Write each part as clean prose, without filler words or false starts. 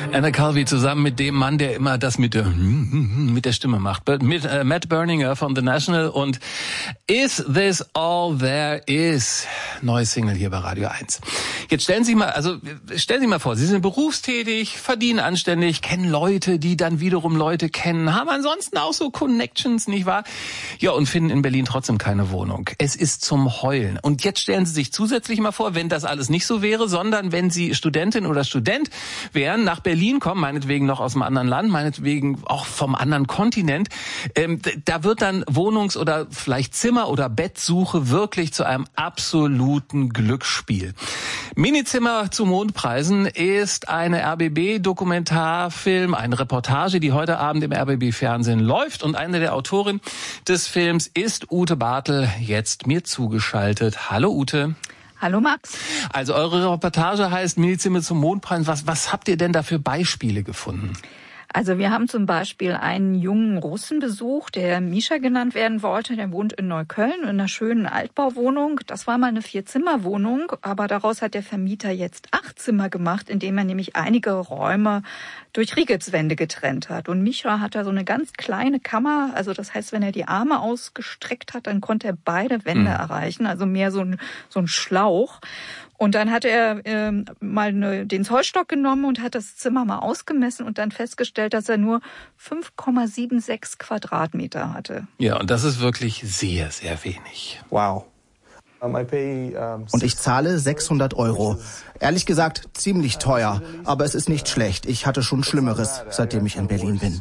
Anna Calvi zusammen mit dem Mann, der immer das mit der Stimme macht. Mit Matt Berninger von The National und Is This All There Is? Neue Single hier bei Radio 1. Jetzt stellen Sie sich mal vor, Sie sind berufstätig, verdienen anständig, kennen Leute, die dann wiederum Leute kennen, haben ansonsten auch so Connections, nicht wahr? Ja, und finden in Berlin trotzdem keine Wohnung. Es ist zum Heulen. Und jetzt stellen Sie sich zusätzlich mal vor, wenn das alles nicht so wäre, sondern wenn Sie Studentin oder Student wären, nach Berlin kommen, meinetwegen noch aus einem anderen Land, meinetwegen auch vom anderen Kontinent, da wird dann Wohnungs- oder vielleicht Zimmer- oder Bettsuche wirklich zu einem absoluten Glücksspiel. Minizimmer zu Mondpreisen ist eine RBB-Dokumentarfilm, eine Reportage, die heute Abend im RBB-Fernsehen läuft. Und eine der Autorinnen des Films ist Ute Bartel, jetzt mir zugeschaltet. Hallo Ute. Hallo Max. Also eure Reportage heißt Minizimmer zum Mondpreis. Was habt ihr denn da für Beispiele gefunden? Also wir haben zum Beispiel einen jungen Russen besucht, der Mischa genannt werden wollte. Der wohnt in Neukölln in einer schönen Altbauwohnung. Das war mal eine 4-Zimmer-Wohnung, aber daraus hat der Vermieter jetzt 8 Zimmer gemacht, indem er nämlich einige Räume durch Rigipswände getrennt hat. Und Mischa hat da so eine ganz kleine Kammer. Also das heißt, wenn er die Arme ausgestreckt hat, dann konnte er beide Wände erreichen. Also mehr so ein Schlauch. Und dann hat er den Zollstock genommen und hat das Zimmer mal ausgemessen und dann festgestellt, dass er nur 5,76 Quadratmeter hatte. Ja, und das ist wirklich sehr, sehr wenig. Wow. Und ich zahle 600 €. Ehrlich gesagt, ziemlich teuer. Aber es ist nicht schlecht. Ich hatte schon Schlimmeres, seitdem ich in Berlin bin.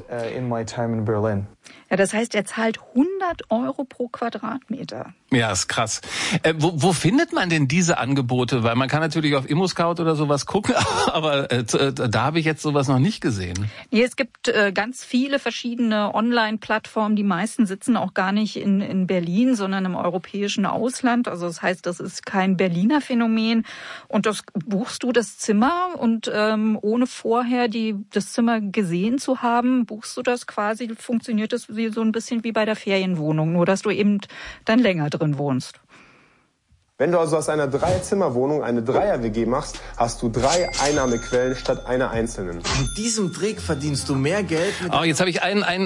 Ja, das heißt, er zahlt 100 € pro Quadratmeter. Ja, ist krass. Wo findet man denn diese Angebote? Weil man kann natürlich auf ImmoScout oder sowas gucken, aber da habe ich jetzt sowas noch nicht gesehen. Nee, es gibt ganz viele verschiedene Online-Plattformen. Die meisten sitzen auch gar nicht in Berlin, sondern im europäischen Ausland. Also das heißt, das ist kein Berliner Phänomen. Und das buchst du das Zimmer und ohne vorher das Zimmer gesehen zu haben, buchst du das quasi, funktioniert das so ein bisschen wie bei der Ferienwohnung, nur dass du eben dann länger drin wohnst. Wenn du also aus einer 3-Zimmer-Wohnung eine 3er-WG machst, hast du 3 Einnahmequellen statt einer einzelnen. Mit diesem Trick verdienst du mehr Geld. Jetzt habe ich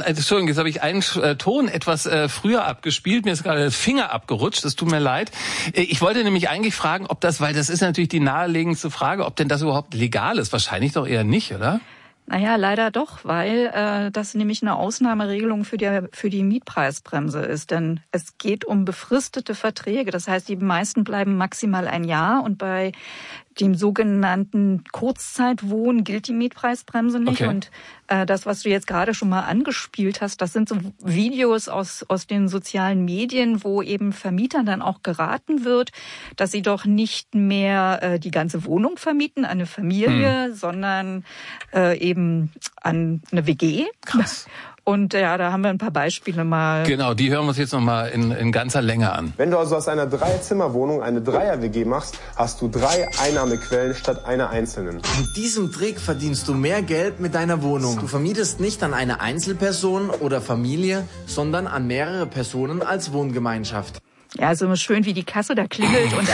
einen Ton etwas früher abgespielt. Mir ist gerade der Finger abgerutscht. Es tut mir leid. Ich wollte nämlich eigentlich fragen, weil das ist natürlich die naheliegendste Frage, ob denn das überhaupt legal ist. Wahrscheinlich doch eher nicht, oder? Naja, leider doch, weil das nämlich eine Ausnahmeregelung für die Mietpreisbremse ist. Denn es geht um befristete Verträge. Das heißt, die meisten bleiben maximal ein Jahr und bei dem sogenannten Kurzzeitwohnen gilt die Mietpreisbremse nicht. Okay. Und das, was du jetzt gerade schon mal angespielt hast, das sind so Videos aus den sozialen Medien, wo eben Vermietern dann auch geraten wird, dass sie doch nicht mehr die ganze Wohnung vermieten an eine Familie, sondern eben an eine WG. Krass. Und ja, da haben wir ein paar Beispiele mal. Genau, die hören wir uns jetzt nochmal in ganzer Länge an. Wenn du also aus einer 3-Zimmer-Wohnung eine 3er-WG machst, hast du 3 Einnahmequellen statt einer einzelnen. Mit diesem Trick verdienst du mehr Geld mit deiner Wohnung. Du vermietest nicht an eine Einzelperson oder Familie, sondern an mehrere Personen als Wohngemeinschaft. Ja, also schön, wie die Kasse da klingelt und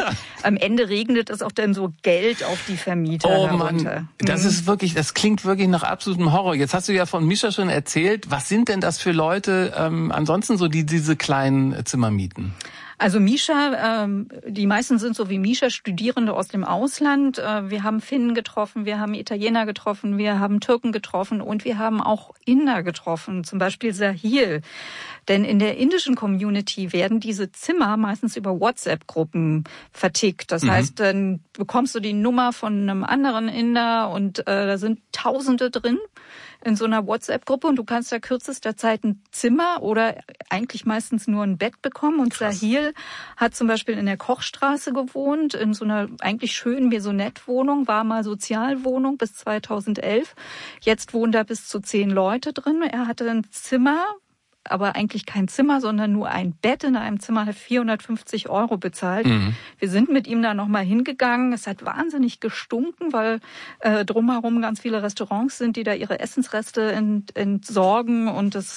am Ende regnet es auch dann so Geld auf die Vermieter herunter. Mann, das klingt wirklich nach absolutem Horror. Jetzt hast du ja von Mischa schon erzählt. Was sind denn das für Leute ansonsten so, die diese kleinen Zimmer mieten? Also Mischa, die meisten sind so wie Mischa, Studierende aus dem Ausland. Wir haben Finnen getroffen, wir haben Italiener getroffen, wir haben Türken getroffen und wir haben auch Inder getroffen, zum Beispiel Sahil. Denn in der indischen Community werden diese Zimmer meistens über WhatsApp-Gruppen vertickt. Das heißt, dann bekommst du die Nummer von einem anderen Inder und da sind Tausende drin in so einer WhatsApp-Gruppe und du kannst da kürzester Zeit ein Zimmer oder eigentlich meistens nur ein Bett bekommen. Und Sahil hat zum Beispiel in der Kochstraße gewohnt, in so einer eigentlich schönen Maisonette-Wohnung, war mal Sozialwohnung bis 2011. Jetzt wohnen da bis zu 10 Leute drin. Er hatte ein Zimmer, aber eigentlich kein Zimmer, sondern nur ein Bett in einem Zimmer, hat 450 € bezahlt. Wir sind mit ihm da nochmal hingegangen. Es hat wahnsinnig gestunken, weil drumherum ganz viele Restaurants sind, die da ihre Essensreste entsorgen und